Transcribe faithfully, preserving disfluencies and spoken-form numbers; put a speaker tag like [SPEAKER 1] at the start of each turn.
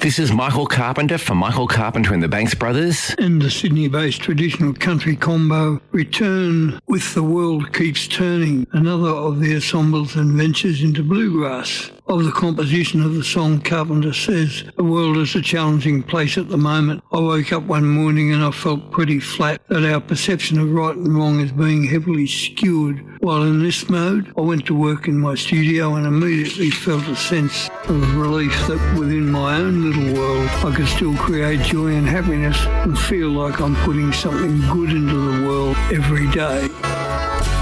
[SPEAKER 1] This is Michael Carpenter from Michael Carpenter and the Banks Brothers.
[SPEAKER 2] And the Sydney-based traditional country combo return with The World Keeps Turning, another of the ensemble's adventures into bluegrass. Of the composition of the song, Carpenter says, "The world is a challenging place at the moment. I woke up one morning and I felt pretty flat, that our perception of right and wrong is being heavily skewed. While in this mode, I went to work in my studio and immediately felt a sense of relief that within my own little world, I could still create joy and happiness and feel like I'm putting something good into the world every day."